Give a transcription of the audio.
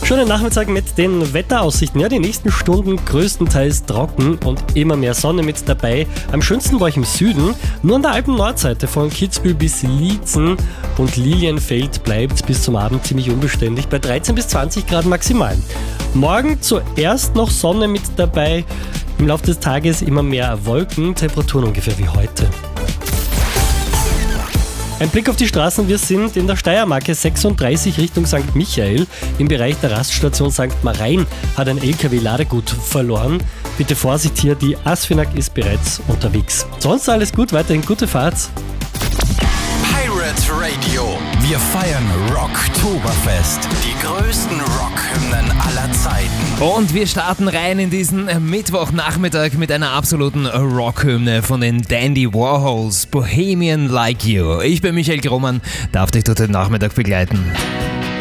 Schönen Nachmittag mit den Wetteraussichten. Ja, die nächsten Stunden größtenteils trocken und immer mehr Sonne mit dabei. Am schönsten war ich im Süden. Nur an der Alpen-Nordseite von Kitzbühel bis Liezen und Lilienfeld bleibt bis zum Abend ziemlich unbeständig bei 13 bis 20 Grad maximal. Morgen zuerst noch Sonne mit dabei. Im Laufe des Tages immer mehr Wolken, Temperaturen ungefähr wie heute. Ein Blick auf die Straßen, wir sind in der Steiermark 36 Richtung St. Michael. Im Bereich der Raststation St. Marein hat ein LKW Ladegut verloren. Bitte Vorsicht hier, die Asfinag ist bereits unterwegs. Sonst alles gut, weiterhin gute Fahrt. Pirate Radio. Wir feiern Rocktoberfest. Die größten Rockhymnen aller Zeiten. Und wir starten rein in diesen Mittwochnachmittag mit einer absoluten Rockhymne von den Dandy Warhols, Bohemian Like You. Ich bin Michael Grohmann, darf dich dort den Nachmittag begleiten.